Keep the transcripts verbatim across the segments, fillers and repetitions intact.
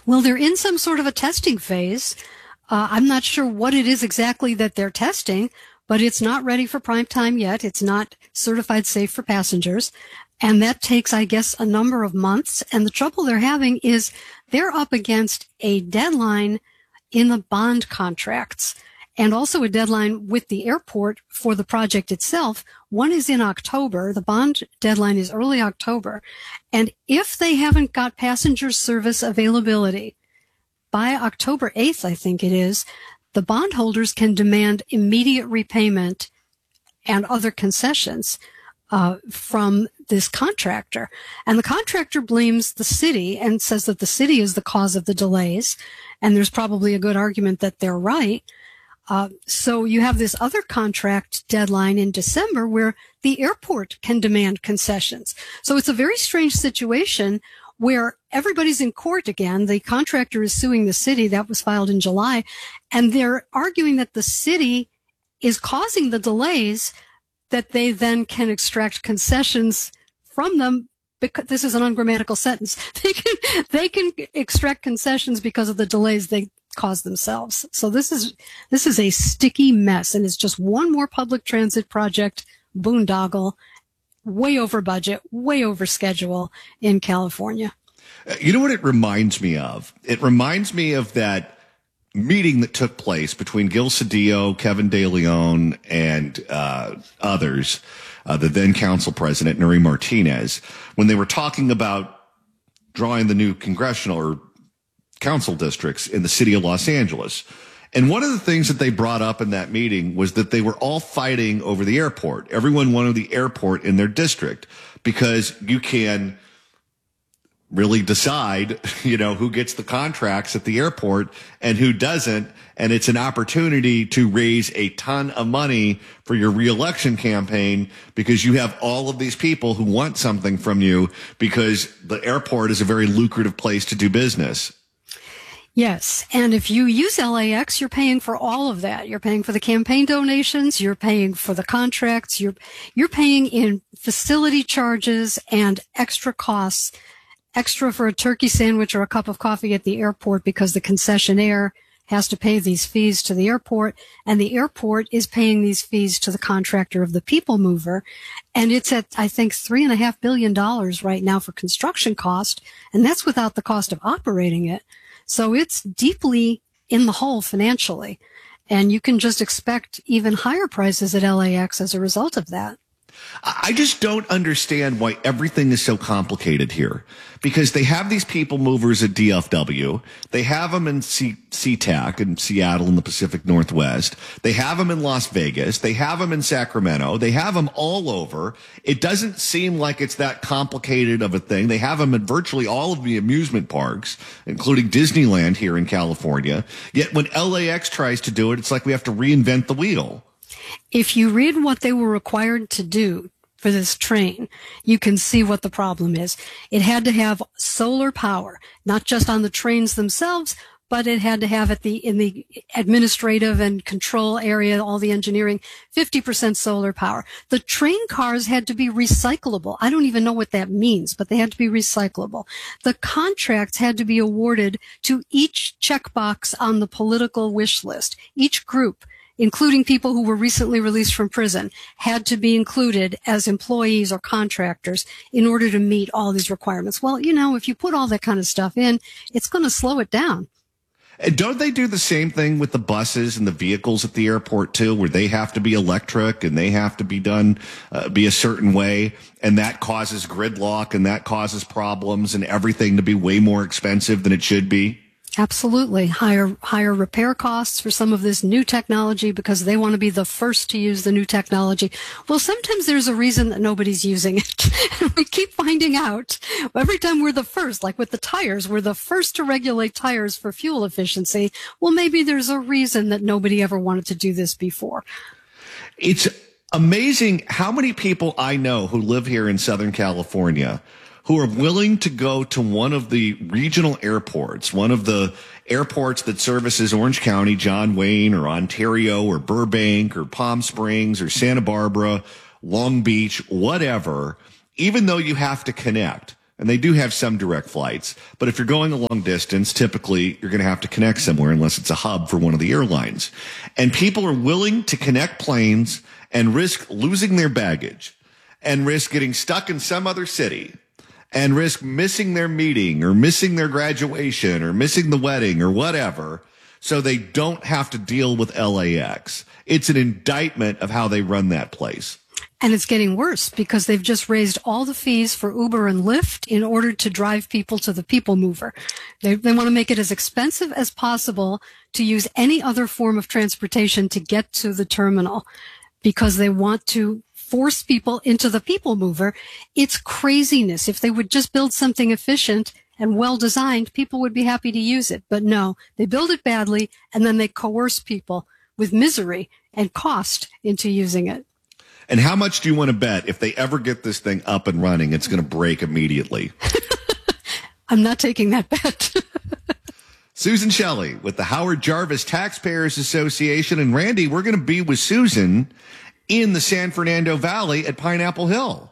Well, they're in some sort of a testing phase. Uh, I'm not sure what it is exactly that they're testing, but it's not ready for prime time yet. It's not certified safe for passengers. And that takes, I guess, a number of months. And the trouble they're having is they're up against a deadline in the bond contracts and also a deadline with the airport for the project itself. One is in October. The bond deadline is early October. And if they haven't got passenger service availability by October eighth, I think it is, the bondholders can demand immediate repayment and other concessions uh, from this contractor. And the contractor blames the city and says that the city is the cause of the delays. And there's probably a good argument that they're right. Uh, so you have this other contract deadline in December where the airport can demand concessions. So it's a very strange situation where everybody's in court again. The contractor is suing the city. That was filed in July. And they're arguing that the city is causing the delays, that they then can extract concessions from them. Because this is an ungrammatical sentence. They can, they can extract concessions because of the delays they cause themselves. So this is, this is a sticky mess, and it's just one more public transit project boondoggle, way over budget, way over schedule in California. You know what it reminds me of? It reminds me of that meeting that took place between Gil Cedillo, Kevin De Leon, and uh, others, uh, the then council president, Nury Martinez, when they were talking about drawing the new congressional or council districts in the city of Los Angeles. And one of the things that they brought up in that meeting was that they were all fighting over the airport. Everyone wanted the airport in their district because you can really decide, you know, who gets the contracts at the airport and who doesn't. And it's an opportunity to raise a ton of money for your reelection campaign because you have all of these people who want something from you because the airport is a very lucrative place to do business. Yes. And if you use L A X, you're paying for all of that. You're paying for the campaign donations. You're paying for the contracts. You're, you're paying in facility charges and extra costs, extra for a turkey sandwich or a cup of coffee at the airport because the concessionaire has to pay these fees to the airport, and the airport is paying these fees to the contractor of the people mover. And it's at, I think, three and a half billion dollars right now for construction cost. And that's without the cost of operating it. So it's deeply in the hole financially, and you can just expect even higher prices at L A X as a result of that. I just don't understand why everything is so complicated here, because they have these people movers at D F W. They have them in C- SeaTac in Seattle in the Pacific Northwest. They have them in Las Vegas. They have them in Sacramento. They have them all over. It doesn't seem like it's that complicated of a thing. They have them at virtually all of the amusement parks, including Disneyland here in California. Yet when L A X tries to do it, it's like we have to reinvent the wheel. If you read what they were required to do for this train, you can see what the problem is. It had to have solar power, not just on the trains themselves, but it had to have at the, in the administrative and control area, all the engineering, fifty percent solar power. The train cars had to be recyclable. I don't even know what that means, but they had to be recyclable. The contracts had to be awarded to each checkbox on the political wish list. Each group, including people who were recently released from prison, had to be included as employees or contractors in order to meet all these requirements. Well, you know, if you put all that kind of stuff in, it's going to slow it down. And don't they do the same thing with the buses and the vehicles at the airport too, where they have to be electric and they have to be done, uh, be a certain way, and that causes gridlock and that causes problems and everything to be way more expensive than it should be? Absolutely. Higher, higher repair costs for some of this new technology because they want to be the first to use the new technology. Well, sometimes there's a reason that nobody's using it. And we keep finding out every time we're the first, like with the tires, we're the first to regulate tires for fuel efficiency. Well, maybe there's a reason that nobody ever wanted to do this before. It's amazing how many people I know who live here in Southern California who are willing to go to one of the regional airports, one of the airports that services Orange County, John Wayne, or Ontario, or Burbank, or Palm Springs, or Santa Barbara, Long Beach, whatever, even though you have to connect And they do have some direct flights. But if you're going a long distance, typically you're going to have to connect somewhere unless it's a hub for one of the airlines. And people are willing to connect planes and risk losing their baggage and risk getting stuck in some other city and risk missing their meeting or missing their graduation or missing the wedding or whatever, so they don't have to deal with L A X. It's an indictment of how they run that place. And it's getting worse because they've just raised all the fees for Uber and Lyft in order to drive people to the people mover. They, they want to make it as expensive as possible to use any other form of transportation to get to the terminal because they want to force people into the people mover. It's craziness. If they would just build something efficient and well designed, people would be happy to use it. But no, they build it badly and then they coerce people with misery and cost into using it. And how much do you want to bet if they ever get this thing up and running, it's going to break immediately? I'm not taking that bet. Susan Shelley with the Howard Jarvis Taxpayers Association. And Randy, we're going to be with Susan in the San Fernando Valley at Pineapple Hill.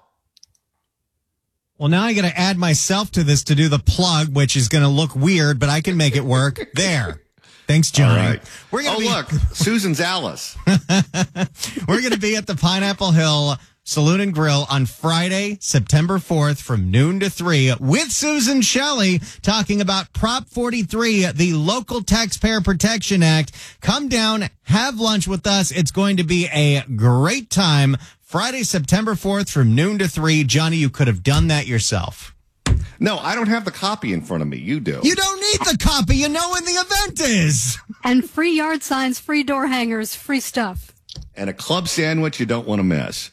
Well, now I got to add myself to this to do the plug, which is going to look weird, but I can make it work. There. Thanks, Johnny. All right. We're gonna oh, be- look, Susan's Alice. We're going to be at the Pineapple Hill Saloon and Grill on Friday, September fourth from noon to three with Susan Shelley talking about Prop forty-three, the Local Taxpayer Protection Act. Come down, have lunch with us. It's going to be a great time. Friday, September fourth from noon to three. Johnny, you could have done that yourself. No, I don't have the copy in front of me. You do. You don't need the copy. You know when the event is. And free yard signs, free door hangers, free stuff. And a club sandwich you don't want to miss.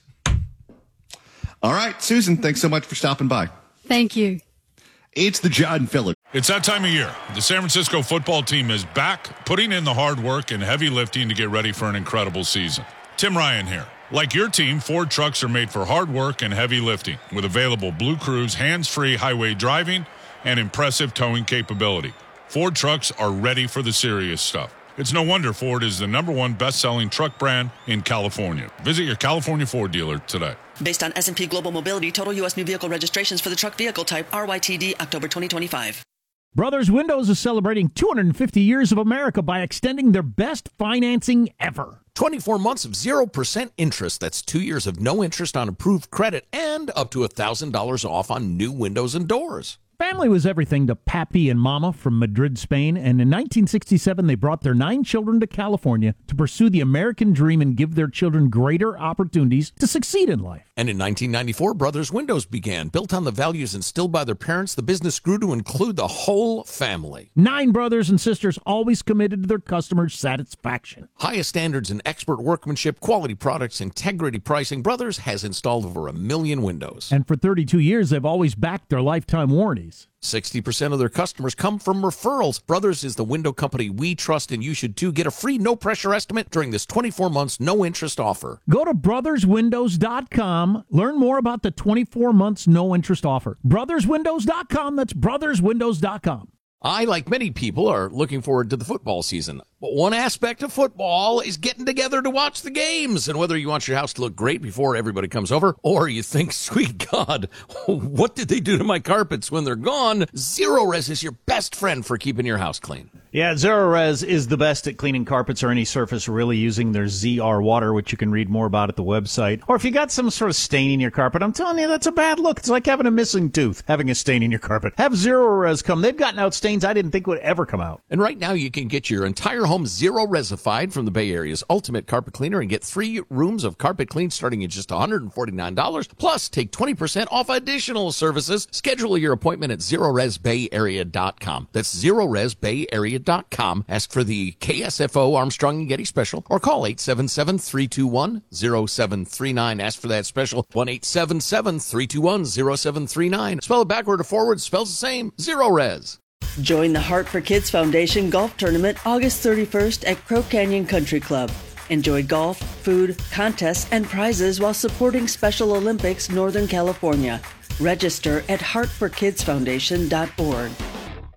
All right, Susan, thanks so much for stopping by. Thank you. It's the John Phillips. It's that time of year. The San Francisco football team is back, putting in the hard work and heavy lifting to get ready for an incredible season. Tim Ryan here. Like your team, Ford trucks are made for hard work and heavy lifting with available Blue Cruise hands-free highway driving and impressive towing capability. Ford trucks are ready for the serious stuff. It's no wonder Ford is the number one best-selling truck brand in California. Visit your California Ford dealer today. Based on S and P Global Mobility, total U S new vehicle registrations for the truck vehicle type R Y T D October twenty twenty-five. Brothers Windows is celebrating two hundred fifty years of America by extending their best financing ever. twenty-four months of zero percent interest. That's two years of no interest on approved credit and up to one thousand dollars off on new windows and doors. Family was everything to Pappy and Mama from Madrid, Spain, and in nineteen sixty-seven they brought their nine children to California to pursue the American dream and give their children greater opportunities to succeed in life. And in nineteen ninety-four, Brothers Windows began. Built on the values instilled by their parents, the business grew to include the whole family. Nine brothers and sisters always committed to their customers' satisfaction. Highest standards in expert workmanship, quality products, integrity pricing. Brothers has installed over a million windows. And for thirty-two years, they've always backed their lifetime warranties. sixty percent of their customers come from referrals. Brothers is the window company we trust, and you should too. Get a free no-pressure estimate during this twenty-four months no-interest offer. Go to brothers windows dot com. Learn more about the twenty-four months no-interest offer. brothers windows dot com. That's brothers windows dot com. I, like many people, are looking forward to the football season. But one aspect of football is getting together to watch the games. And whether you want your house to look great before everybody comes over, or you think, sweet God, what did they do to my carpets when they're gone? Zerorez is your best friend for keeping your house clean. Yeah, Zerorez is the best at cleaning carpets or any surface, really, using their Z R water, which you can read more about at the website. Or if you got some sort of stain in your carpet, I'm telling you, that's a bad look. It's like having a missing tooth, having a stain in your carpet. Have Zerorez come. They've gotten out stains I didn't think would ever come out. And right now you can get your entire home Zerorez-ified from the Bay Area's ultimate carpet cleaner and get three rooms of carpet clean starting at just one hundred forty-nine dollars. Plus, take twenty percent off additional services. Schedule your appointment at Zerorez Bay Area dot com. That's Zerorez Bay Area dot com. Ask for the K S F O Armstrong and Getty special or call eight seven seven, three two one, zero seven three nine. Ask for that special. one eight seven seven, three two one, zero seven three nine. Spell it backward or forward, spells the same. Zerorez. Join the Heart for Kids Foundation Golf Tournament August thirty-first at Crow Canyon Country Club. Enjoy golf, food, contests, and prizes while supporting Special Olympics Northern California. Register at heart for kids foundation dot org.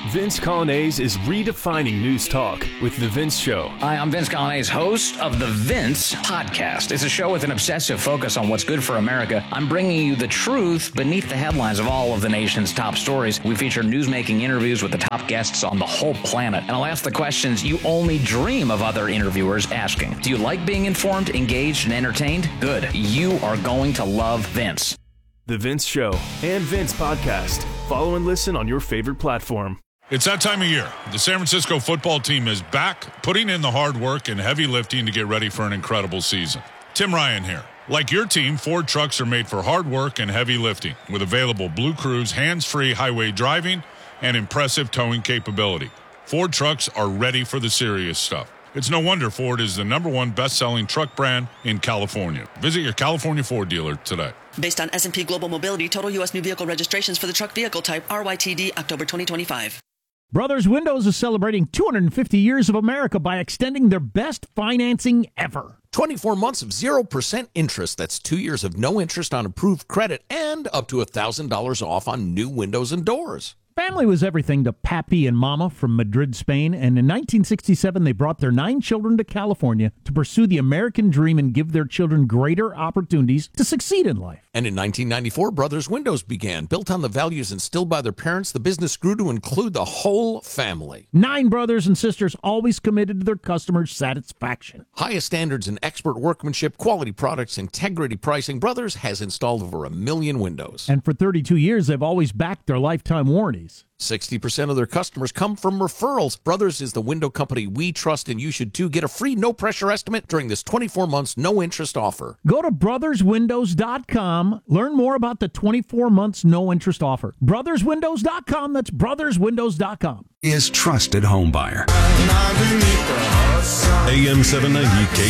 Vince Colonnese is redefining news talk with The Vince Show. Hi, I'm Vince Colonnese, host of The Vince Podcast. It's a show with an obsessive focus on what's good for America. I'm bringing you the truth beneath the headlines of all of the nation's top stories. We feature newsmaking interviews with the top guests on the whole planet. And I'll ask the questions you only dream of other interviewers asking. Do you like being informed, engaged, and entertained? Good. You are going to love Vince. The Vince Show and Vince Podcast. Follow and listen on your favorite platform. It's that time of year. The San Francisco football team is back, putting in the hard work and heavy lifting to get ready for an incredible season. Tim Ryan here. Like your team, Ford trucks are made for hard work and heavy lifting with available Blue Cruise hands-free highway driving and impressive towing capability. Ford trucks are ready for the serious stuff. It's no wonder Ford is the number one best-selling truck brand in California. Visit your California Ford dealer today. Based on S and P Global Mobility, total U S new vehicle registrations for the truck vehicle type R Y T D October twenty twenty-five. Brothers Windows is celebrating two hundred fifty years of America by extending their best financing ever. twenty-four months of zero percent interest. That's two years of no interest on approved credit and up to one thousand dollars off on new windows and doors. Family was everything to Pappy and Mama from Madrid, Spain, and in nineteen sixty-seven they brought their nine children to California to pursue the American dream and give their children greater opportunities to succeed in life. And in nineteen ninety-four, Brothers Windows began. Built on the values instilled by their parents, the business grew to include the whole family. Nine brothers and sisters always committed to their customers' satisfaction. Highest standards in expert workmanship, quality products, integrity pricing. Brothers has installed over a million windows. And for thirty-two years, they've always backed their lifetime warranties. sixty percent of their customers come from referrals. Brothers is the window company we trust, and you should too. Get a free no-pressure estimate during this twenty-four months no-interest offer. Go to brothers windows dot com. Learn more about the twenty-four months no-interest offer. brothers windows dot com. That's brothers windows dot com. Is trusted home buyer. A M seven ninety K